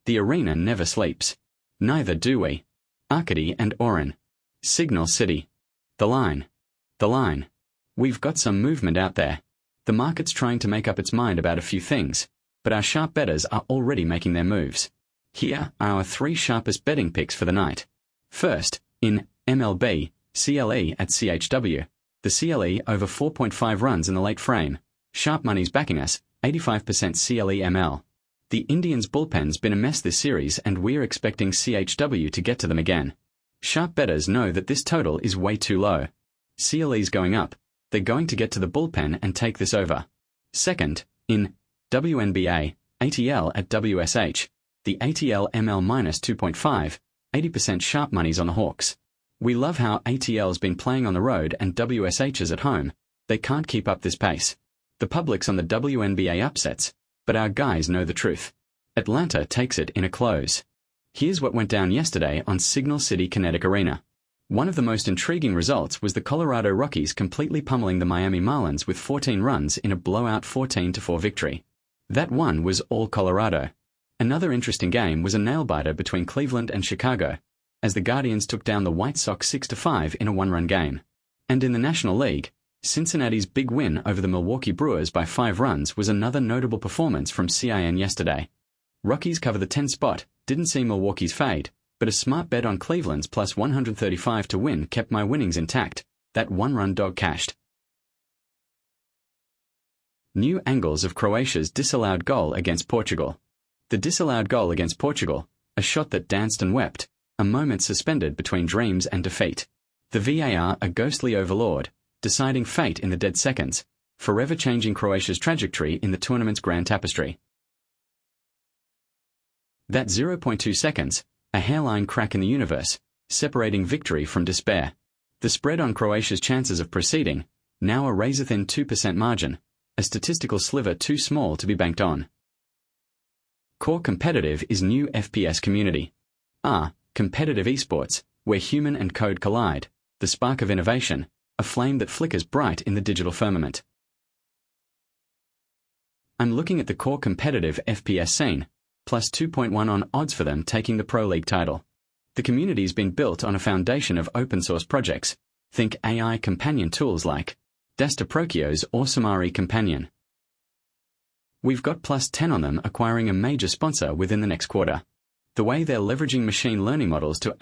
The arena never sleeps. Neither do we. Arcady and Orin. Signal City. The line. The line. We've got some movement out there. The market's trying to make up its mind about a few things, but our sharp bettors are already making their moves. Here are our 3 sharpest betting picks for the night. First, in MLB, CLE at CHW. The CLE over 4.5 runs in the late frame. Sharp money's backing us, 85% CLE ML. The Indians' bullpen's been a mess this series, and we're expecting CHW to get to them again. Sharp bettors know that this total is way too low. CLE's going up. They're going to get to the bullpen and take this over. Second, in WNBA, ATL at WSH. The ATL ML minus 2.5, 80% sharp money's on the Hawks. We love how ATL's been playing on the road and WSH is at home. They can't keep up this pace. The public's on the WNBA upsets, but our guys know the truth. Atlanta takes it in a close. Here's what went down yesterday on Signal City Kinetic Arena. One of the most intriguing results was the Colorado Rockies completely pummeling the Miami Marlins with 14 runs in a blowout 14-4 victory. That one was all Colorado. Another interesting game was a nail-biter between Cleveland and Chicago, as the Guardians took down the White Sox 6-5 in a one-run game. And in the National League, Cincinnati's big win over the Milwaukee Brewers by 5 runs was another notable performance from CIN yesterday. Rockies cover the 10 spot, didn't see Milwaukee's fade, but a smart bet on Cleveland's plus 135 to win kept my winnings intact. That one-run dog cashed. New angles of Croatia's disallowed goal against Portugal. The disallowed goal against Portugal, a shot that danced and wept, a moment suspended between dreams and defeat. The VAR a ghostly overlord, deciding fate in the dead seconds, forever changing Croatia's trajectory in the tournament's grand tapestry. That 0.2 seconds, a hairline crack in the universe, separating victory from despair. The spread on Croatia's chances of proceeding, now a razor-thin 2% margin, a statistical sliver too small to be banked on. Core Competitive is new FPS community. Competitive esports, where human and code collide, the spark of innovation, a flame that flickers bright in the digital firmament. I'm looking at the Core Competitive FPS scene, plus 2.1 on odds for them taking the Pro League title. The community's been built on a foundation of open-source projects. Think AI companion tools like Dastaprokio's or Samari Companion. We've got plus 10 on them acquiring a major sponsor within the next quarter. The way they're leveraging machine learning models to